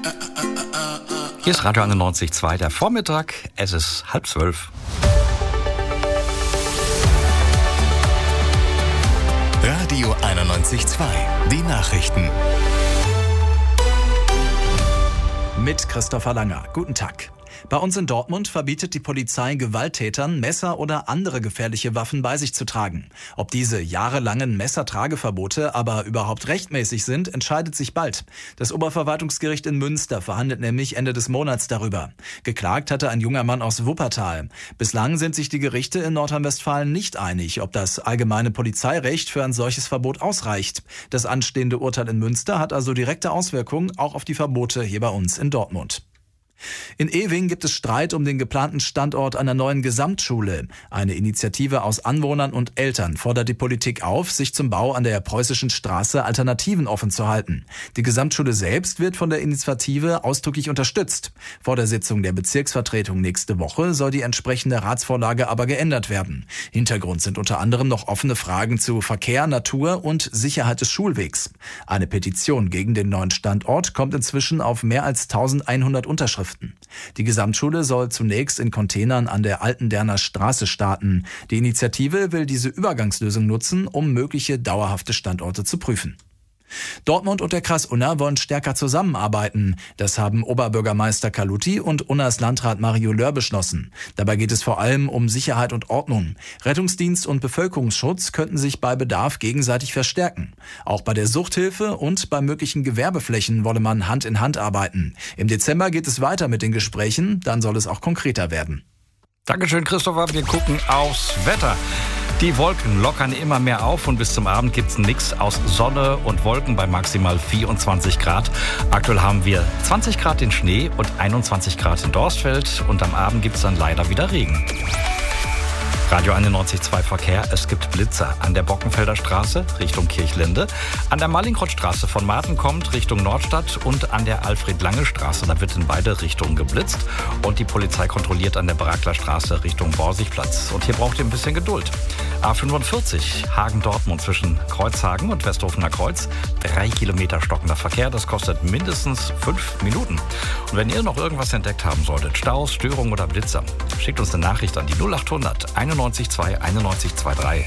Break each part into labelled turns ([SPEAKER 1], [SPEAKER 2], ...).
[SPEAKER 1] Hier ist Radio 91.2, der Vormittag. Es ist 11:30.
[SPEAKER 2] Radio 91.2, die Nachrichten.
[SPEAKER 3] Mit Christopher Langer. Guten Tag. Bei uns in Dortmund verbietet die Polizei Gewalttätern, Messer oder andere gefährliche Waffen bei sich zu tragen. Ob diese jahrelangen Messertrageverbote aber überhaupt rechtmäßig sind, entscheidet sich bald. Das Oberverwaltungsgericht in Münster verhandelt nämlich Ende des Monats darüber. Geklagt hatte ein junger Mann aus Wuppertal. Bislang sind sich die Gerichte in Nordrhein-Westfalen nicht einig, ob das allgemeine Polizeirecht für ein solches Verbot ausreicht. Das anstehende Urteil in Münster hat also direkte Auswirkungen auch auf die Verbote hier bei uns in Dortmund. In Ewing gibt es Streit um den geplanten Standort einer neuen Gesamtschule. Eine Initiative aus Anwohnern und Eltern fordert die Politik auf, sich zum Bau an der Preußischen Straße Alternativen offen zu halten. Die Gesamtschule selbst wird von der Initiative ausdrücklich unterstützt. Vor der Sitzung der Bezirksvertretung nächste Woche soll die entsprechende Ratsvorlage aber geändert werden. Hintergrund sind unter anderem noch offene Fragen zu Verkehr, Natur und Sicherheit des Schulwegs. Eine Petition gegen den neuen Standort kommt inzwischen auf mehr als 1100 Unterschriften. Die Gesamtschule soll zunächst in Containern an der Altenderner Straße starten. Die Initiative will diese Übergangslösung nutzen, um mögliche dauerhafte Standorte zu prüfen. Dortmund und der Kreis Unna wollen stärker zusammenarbeiten. Das haben Oberbürgermeister Kaluti und Unnas Landrat Mario Löhr beschlossen. Dabei geht es vor allem um Sicherheit und Ordnung. Rettungsdienst und Bevölkerungsschutz könnten sich bei Bedarf gegenseitig verstärken. Auch bei der Suchthilfe und bei möglichen Gewerbeflächen wolle man Hand in Hand arbeiten. Im Dezember geht es weiter mit den Gesprächen, dann soll es auch konkreter werden.
[SPEAKER 1] Dankeschön, Christopher. Wir gucken aufs Wetter. Die Wolken lockern immer mehr auf und bis zum Abend gibt's einen Mix aus Sonne und Wolken bei maximal 24 Grad. Aktuell haben wir 20 Grad in Schnee und 21 Grad in Dorstfeld und am Abend gibt's dann leider wieder Regen. Radio 91.2 Verkehr, es gibt Blitzer an der Bockenfelder Straße Richtung Kirchlinde, an der Mallinckrodtstraße von Marten kommt Richtung Nordstadt und an der Alfred-Lange-Straße, da wird in beide Richtungen geblitzt und die Polizei kontrolliert an der Barakler Straße Richtung Borsigplatz und hier braucht ihr ein bisschen Geduld. A45 Hagen-Dortmund zwischen Kreuzhagen und Westhofener Kreuz, 3 Kilometer stockender Verkehr, das kostet mindestens 5 Minuten. Und wenn ihr noch irgendwas entdeckt haben solltet, Staus, Störungen oder Blitzer, schickt uns eine Nachricht an die 0800 91.2 91.23.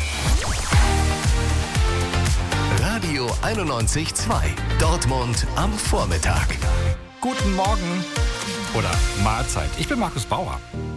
[SPEAKER 2] Radio 91.2, Dortmund am Vormittag.
[SPEAKER 1] Guten Morgen oder Mahlzeit. Ich bin Markus Bauer.